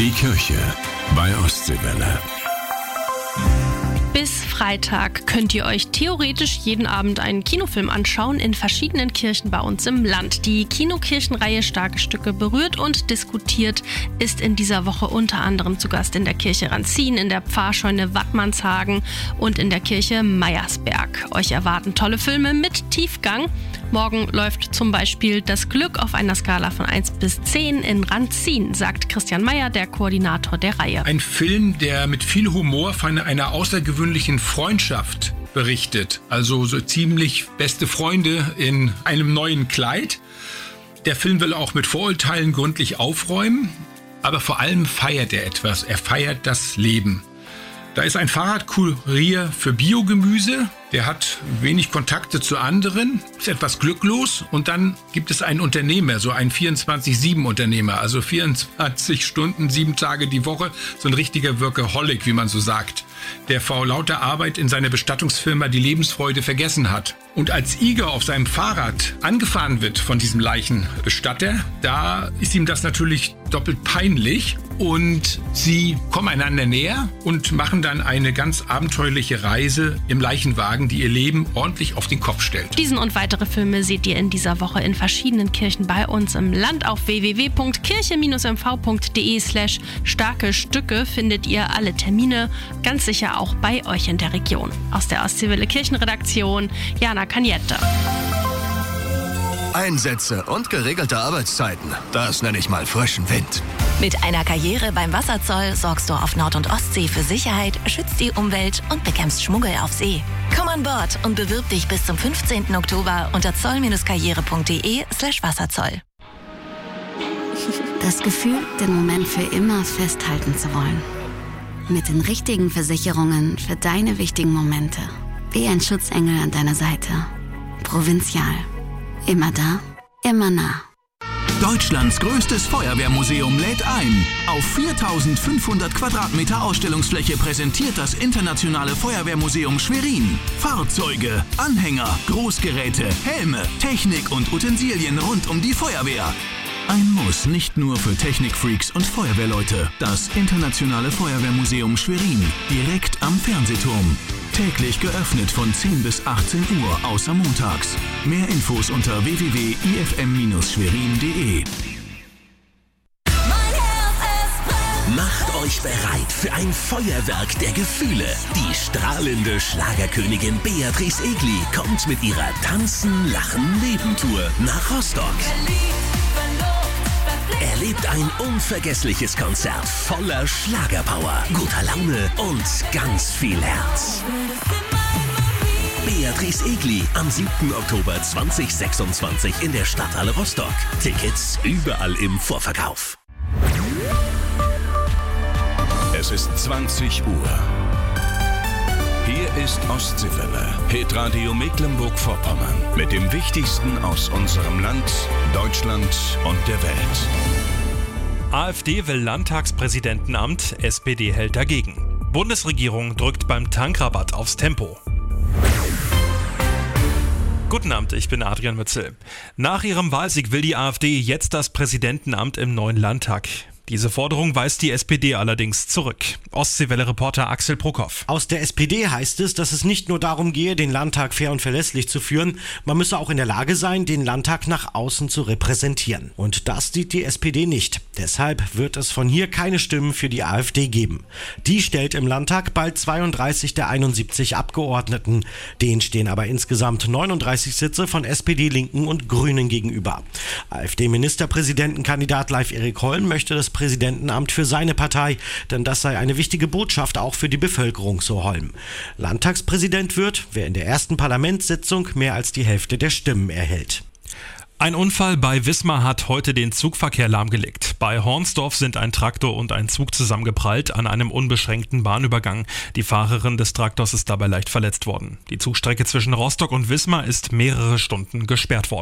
Die Kirche bei Ostseewelle. Bis Freitag könnt ihr euch theoretisch jeden Abend einen Kinofilm anschauen in verschiedenen Kirchen bei uns im Land. Die Kinokirchenreihe Starke Stücke berührt und diskutiert ist in dieser Woche unter anderem zu Gast in der Kirche Ranzin, in der Pfarrscheune Wattmannshagen und in der Kirche Meiersberg. Euch erwarten tolle Filme mit Tiefgang. Morgen läuft zum Beispiel Das Glück auf einer Skala von 1 bis 10 in Ranzin, sagt Christian Meyer, der Koordinator der Reihe. Ein Film, der mit viel Humor von einer außergewöhnlichen Freundschaft berichtet. Also so ziemlich beste Freunde in einem neuen Kleid. Der Film will auch mit Vorurteilen gründlich aufräumen, aber vor allem feiert er etwas. Er feiert das Leben. Da ist ein Fahrradkurier für Biogemüse, der hat wenig Kontakte zu anderen, ist etwas glücklos und dann gibt es einen Unternehmer, so einen 24/7-Unternehmer, also 24 Stunden, 7 Tage die Woche, so ein richtiger Workaholic, wie man so sagt, der vor lauter Arbeit in seiner Bestattungsfirma die Lebensfreude vergessen hat. Und als Igor auf seinem Fahrrad angefahren wird von diesem Leichenbestatter, da ist ihm das natürlich doppelt peinlich und sie kommen einander näher und machen dann eine ganz abenteuerliche Reise im Leichenwagen, die ihr Leben ordentlich auf den Kopf stellt. Diesen und weitere Filme seht ihr in dieser Woche in verschiedenen Kirchen bei uns im Land. Auf www.kirche-mv.de/starke Stücke findet ihr alle Termine, ganz sicher auch bei euch in der Region. Aus der Ostseewelle Kirchenredaktion, Jana Cagnette. Einsätze und geregelte Arbeitszeiten. Das nenne ich mal frischen Wind. Mit einer Karriere beim Wasserzoll sorgst du auf Nord- und Ostsee für Sicherheit, schützt die Umwelt und bekämpfst Schmuggel auf See. Komm an Bord und bewirb dich bis zum 15. Oktober unter zoll-karriere.de/Wasserzoll. Das Gefühl, den Moment für immer festhalten zu wollen. Mit den richtigen Versicherungen für deine wichtigen Momente. Wie ein Schutzengel an deiner Seite. Provinzial. Immer da, immer nah. Deutschlands größtes Feuerwehrmuseum lädt ein. Auf 4.500 Quadratmeter Ausstellungsfläche präsentiert das Internationale Feuerwehrmuseum Schwerin Fahrzeuge, Anhänger, Großgeräte, Helme, Technik und Utensilien rund um die Feuerwehr. Ein Muss nicht nur für Technikfreaks und Feuerwehrleute. Das Internationale Feuerwehrmuseum Schwerin, direkt am Fernsehturm. Täglich geöffnet von 10 bis 18 Uhr, außer montags. Mehr Infos unter www.ifm-schwerin.de. Macht euch bereit für ein Feuerwerk der Gefühle. Die strahlende Schlagerkönigin Beatrice Egli kommt mit ihrer Tanzen, Lachen, Leben-Tour nach Rostock. Erlebt ein unvergessliches Konzert voller Schlagerpower, guter Laune und ganz viel Herz. Beatrice Egli am 7. Oktober 2026 in der Stadthalle Rostock. Tickets überall im Vorverkauf. Es ist 20 Uhr. Hier ist Ostseewelle, Hitradio Mecklenburg-Vorpommern mit dem Wichtigsten aus unserem Land, Deutschland und der Welt. AfD will Landtagspräsidentenamt, SPD hält dagegen. Bundesregierung drückt beim Tankrabatt aufs Tempo. Guten Abend, ich bin Adrian Mützel. Nach ihrem Wahlsieg will die AfD jetzt das Präsidentenamt im neuen Landtag. Diese Forderung weist die SPD allerdings zurück. Ostseewelle-Reporter Axel Brockhoff. Aus der SPD heißt es, dass es nicht nur darum gehe, den Landtag fair und verlässlich zu führen, man müsse auch in der Lage sein, den Landtag nach außen zu repräsentieren. Und das sieht die SPD nicht. Deshalb wird es von hier keine Stimmen für die AfD geben. Die stellt im Landtag bald 32 der 71 Abgeordneten. Denen stehen aber insgesamt 39 Sitze von SPD, Linken und Grünen gegenüber. AfD-Ministerpräsidentenkandidat Leif-Erik Holm möchte das Präsidentenamt für seine Partei, denn das sei eine wichtige Botschaft auch für die Bevölkerung, so Holm. Landtagspräsident wird, wer in der ersten Parlamentssitzung mehr als die Hälfte der Stimmen erhält. Ein Unfall bei Wismar hat heute den Zugverkehr lahmgelegt. Bei Hornsdorf sind ein Traktor und ein Zug zusammengeprallt an einem unbeschränkten Bahnübergang. Die Fahrerin des Traktors ist dabei leicht verletzt worden. Die Zugstrecke zwischen Rostock und Wismar ist mehrere Stunden gesperrt worden.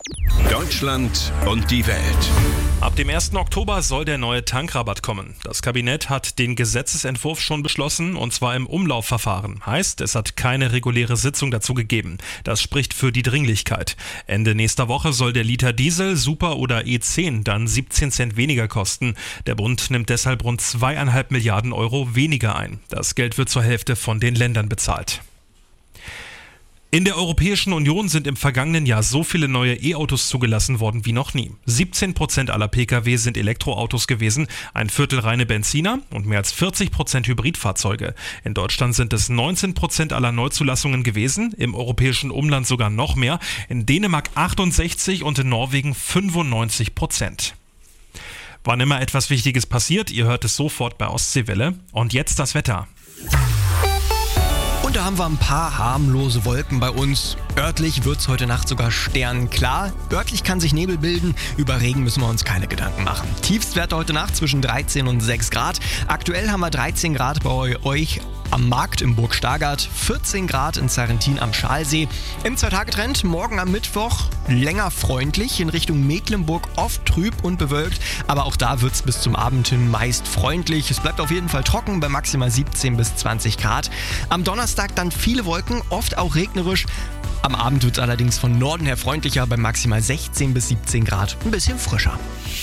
Deutschland und die Welt. Ab dem 1. Oktober soll der neue Tankrabatt kommen. Das Kabinett hat den Gesetzesentwurf schon beschlossen, und zwar im Umlaufverfahren. Heißt, es hat keine reguläre Sitzung dazu gegeben. Das spricht für die Dringlichkeit. Ende nächster Woche soll der Liter Diesel, Super oder E10 dann 17 Cent weniger kosten. Der Bund nimmt deshalb rund 2,5 Milliarden Euro weniger ein. Das Geld wird zur Hälfte von den Ländern bezahlt. In der Europäischen Union sind im vergangenen Jahr so viele neue E-Autos zugelassen worden wie noch nie. 17% aller Pkw sind Elektroautos gewesen, ein Viertel reine Benziner und mehr als 40% Hybridfahrzeuge. In Deutschland sind es 19% aller Neuzulassungen gewesen, im europäischen Umland sogar noch mehr, in Dänemark 68% und in Norwegen 95%. Wann immer etwas Wichtiges passiert, ihr hört es sofort bei Ostseewelle. Und jetzt das Wetter. Und da haben wir ein paar harmlose Wolken bei uns. Örtlich wird es heute Nacht sogar sternklar. Örtlich kann sich Nebel bilden. Über Regen müssen wir uns keine Gedanken machen. Tiefstwerte heute Nacht zwischen 13 und 6 Grad. Aktuell haben wir 13 Grad bei euch am Markt im Burg Stargard, 14 Grad in Sarrentin am Schalsee. Im 2-Tage-Trend morgen am Mittwoch länger freundlich, in Richtung Mecklenburg oft trüb und bewölkt, aber auch da wird es bis zum Abend hin meist freundlich. Es bleibt auf jeden Fall trocken bei maximal 17 bis 20 Grad. Am Donnerstag dann viele Wolken, oft auch regnerisch. Am Abend wird es allerdings von Norden her freundlicher bei maximal 16 bis 17 Grad, ein bisschen frischer.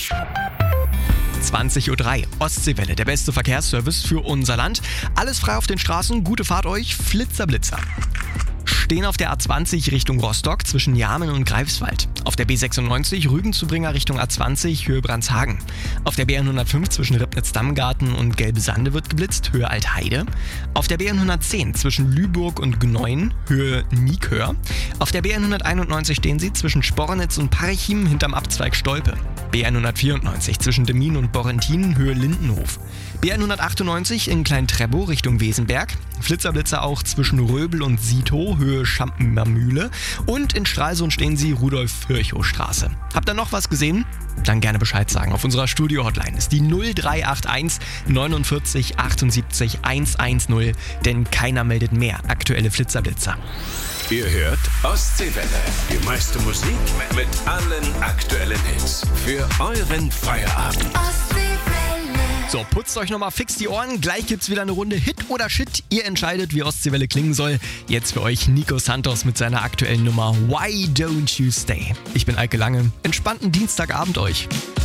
20:03 Uhr. Ostseewelle, der beste Verkehrsservice für unser Land. Alles frei auf den Straßen, gute Fahrt euch, Flitzer-Blitzer. Stehen auf der A20 Richtung Rostock zwischen Jarmen und Greifswald. Auf der B96 Rügen-Zubringer Richtung A20 Höhe Brandshagen. Auf der B105 zwischen Ribnitz-Dammgarten und Gelbe Sande wird geblitzt, Höhe Altheide. Auf der B110 zwischen Lüburg und Gneuen, Höhe Niekör. Auf der B191 stehen sie zwischen Spornitz und Parchim hinterm Abzweig Stolpe. B194 zwischen Demmin und Borrentin, Höhe Lindenhof. B198 in Klein-Treppow Richtung Wesenberg. Flitzerblitzer auch zwischen Röbel und Sito, Höhe Schampenmermühle. Und in Stralsund stehen sie Rudolf-Virchow-Straße. Habt ihr noch was gesehen? Dann gerne Bescheid sagen. Auf unserer Studio-Hotline ist die 0381 49 78 110, denn keiner meldet mehr aktuelle Flitzerblitzer. Ihr hört Ostseewelle, die meiste Musik mit allen aktuellen Hits für euren Feierabend. So, putzt euch nochmal fix die Ohren. Gleich gibt's wieder eine Runde Hit oder Shit. Ihr entscheidet, wie Ostseewelle klingen soll. Jetzt für euch Nico Santos mit seiner aktuellen Nummer Why Don't You Stay. Ich bin Eike Lange. Entspannten Dienstagabend euch.